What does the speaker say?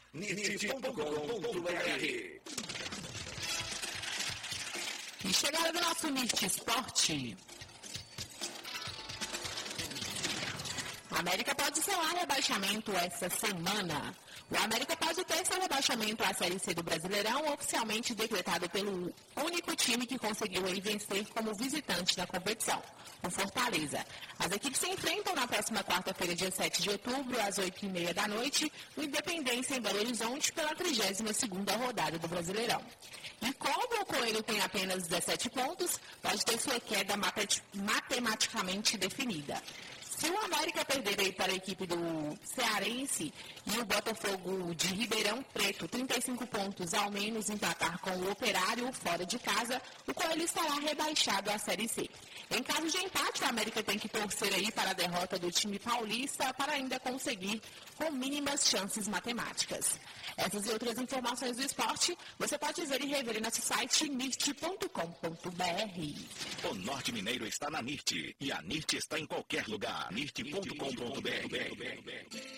NIT.com.br. E chegada do nosso NIT Esporte. A América pode selar rebaixamento essa semana. O América pode ter seu rebaixamento à Série C do Brasileirão oficialmente decretado pelo único time que conseguiu vencer como visitante na competição, o Fortaleza. As equipes se enfrentam na próxima quarta-feira, dia 7 de outubro, às 8h30 da noite, no Independência, em Belo Horizonte, pela 32ª rodada do Brasileirão. E como o Coelho tem apenas 17 pontos, pode ter sua queda matematicamente definida. Se o América perder aí para a equipe do Cearense e o Botafogo de Ribeirão Preto 35 pontos ao menos empatar com o Operário fora de casa, o Coelho estará rebaixado à Série C. Em caso de empate, o América tem que torcer aí para a derrota do time paulista para ainda conseguir com mínimas chances matemáticas. Essas e outras informações do esporte você pode ver e rever em nosso site NIT.com.br. O Norte Mineiro está na NIT e a NIT está em qualquer lugar. NIT.com.br.